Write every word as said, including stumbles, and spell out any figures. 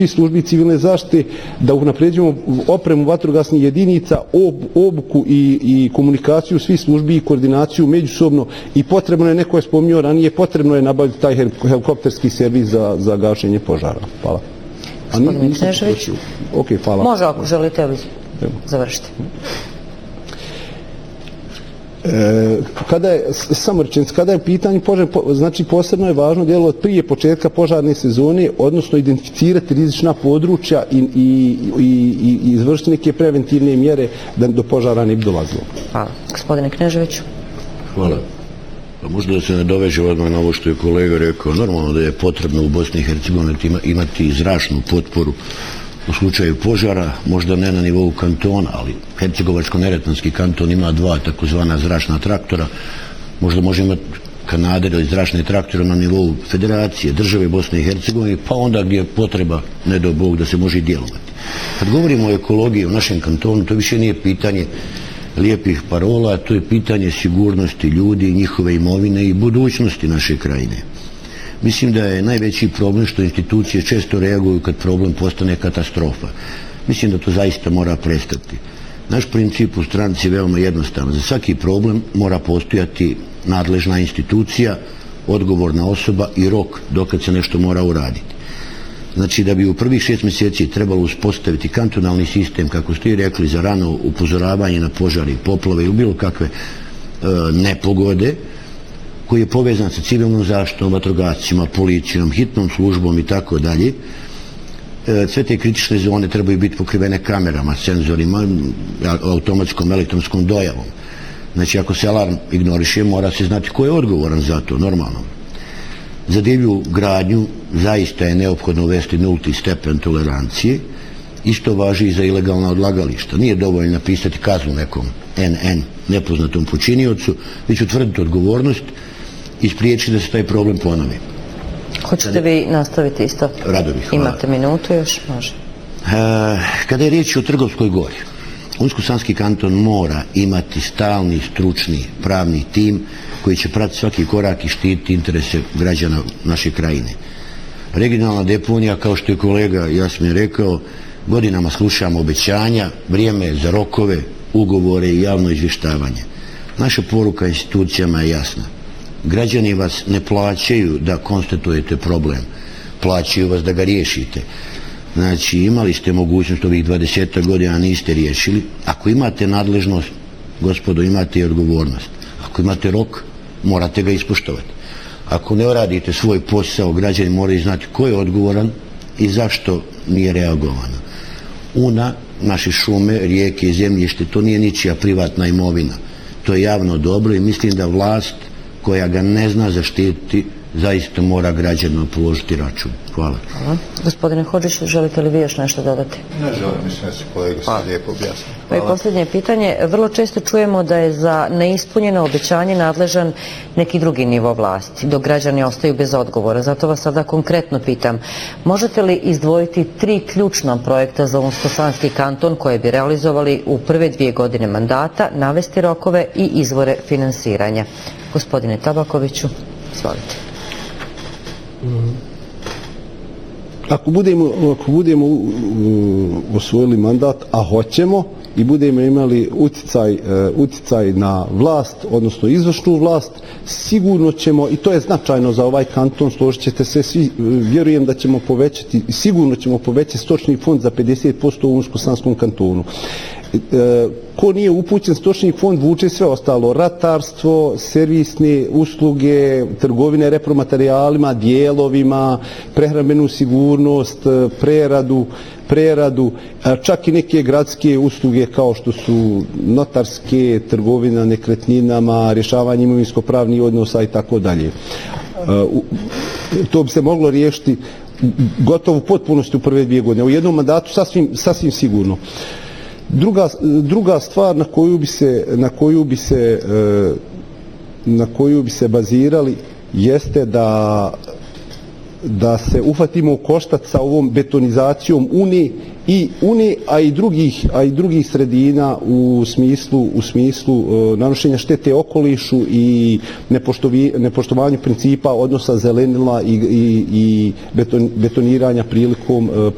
službi civilne zaštite, da unapređujemo opremu vatrogasnih jedinica, ob, obuku i, i komunikaciju svih službi i koordinaciju međusobno, i potrebno je, neko je spominjao ranije, potrebno je nabaviti taj helikopterski servis za, za gašenje požara. Hvala. Gospodine Knežević, okay, hvala. Može ako želite ali završiti. E, kada je, samo rečenic, kada je u pitanju požar, znači posebno je važno djelovati prije početka požarne sezone, odnosno identificirati rizična područja i, i, i, i izvršiti neke preventivne mjere da do požara ne bi dolazilo. Hvala. Gospodine Kneževiću. Hvala. Pa možda da se ne doveže odmah na ovo što je kolega rekao. Normalno da je potrebno u Bosni i Hercegovini imati zračnu potporu u slučaju požara, možda ne na nivou kantona, ali Hercegovačko-Neretvanski kanton ima dva takozvana zračna traktora, možda može imati Kanader ili zračne traktore na nivou federacije, države Bosne i Hercegovine, pa onda gdje je potreba, ne do Bog, da se može i djelovati. Kad govorimo o ekologiji u našem kantonu, to više nije pitanje lijepih parola, to je pitanje sigurnosti ljudi, njihove imovine i budućnosti naše krajine. Mislim da je najveći problem što institucije često reaguju kad problem postane katastrofa. Mislim da to zaista mora prestati. Naš princip u stranci je veoma jednostavan. Za svaki problem mora postojati nadležna institucija, odgovorna osoba i rok dokad se nešto mora uraditi. Znači da bi u prvih šest mjeseci trebalo uspostaviti kantonalni sistem, kako ste i rekli, za rano upozoravanje na požare, poplave ili bilo kakve e, nepogode, koji je povezan sa civilnom zaštitom, vatrogascima, policijom, hitnom službom i tako dalje. Sve te kritične zone trebaju biti pokrivene kamerama, senzorima, automatskom elektronskom dojavom. Znači ako se alarm ignoriše, mora se znati ko je odgovoran za to, normalno. Za divlju gradnju zaista je neophodno uvesti nulti stepen tolerancije. Isto važi i za ilegalna odlagališta. Nije dovoljno napisati kaznu nekom en en, nepoznatom počiniocu, već utvrditi odgovornost i spriječiti da se taj problem ponovi. Hoćete vi nastaviti isto? Rado bih, hvala. Imate minutu još? Može. E, kada je riječ o Trgovskoj gori, Unsko-Sanski kanton mora imati stalni, stručni, pravni tim koji će pratiti svaki korak i štititi interese građana naše krajine. Regionalna deponija, kao što je kolega Jasmin rekao, godinama slušamo obećanja, vrijeme je za rokove, ugovore i javno izvještavanje. Naša poruka institucijama je jasna. Građani vas ne plaćaju da konstatujete problem, plaćaju vas da ga riješite. Znači imali ste mogućnost ovih dvadeset godina, niste riješili. Ako imate nadležnost, gospodo, imate i odgovornost. Ako imate rok, morate ga ispoštovati. Ako ne radite svoj posao, građani moraju znati ko je odgovoran i zašto nije reagovano. Una, naše šume, rijeke i zemljište, to nije ničija privatna imovina. To je javno dobro i mislim da vlast koja ga ne zna zaštititi zaista mora građanima položiti račun. Hvala. Hvala. Gospodine Hodžić, želite li vi još nešto dodati? Ne želim, mislim da se kolega se lijepo objasnio. Hvala. I posljednje pitanje. Vrlo često čujemo da je za neispunjeno obećanje nadležan neki drugi nivo vlasti, dok građani ostaju bez odgovora. Zato vas sada konkretno pitam, možete li izdvojiti tri ključna projekta za Unsko-Sanski kanton koje bi realizovali u prve dvije godine mandata, navesti rokove i izvore finansiranja? Gospodine Tabakoviću, izvolite. Ako budemo, ako budemo osvojili mandat, a hoćemo, i budemo imali uticaj, uticaj na vlast, odnosno izvršnu vlast, sigurno ćemo, i to je značajno za ovaj kanton, složit ćete se svi, vjerujem da ćemo povećati, sigurno ćemo povećati stočni fond za pedeset posto u Unsko-Sanskom kantonu. Ko nije upućen, stočni fond vuče sve ostalo, ratarstvo, servisne usluge, trgovine repromaterijalima, dijelovima, prehrambenu sigurnost, preradu, preradu, čak i neke gradske usluge kao što su notarske, trgovina nekretninama, rješavanje imovinsko-pravnih odnosa i tako dalje. To bi se moglo riješiti gotovo u potpunosti u prve dvije godine. U jednom mandatu sasvim, sasvim sigurno. Druga, druga stvar na koju bi se, na koju bi se, na koju bi se bazirali jeste da, da se uhvatimo u koštac sa ovom betonizacijom Une i Une, a i drugih, a i drugih sredina u smislu, u smislu uh, nanošenja štete okolišu i nepoštovi, nepoštovanju principa odnosa zelenila i, i, i beton, betoniranja prilikom, uh,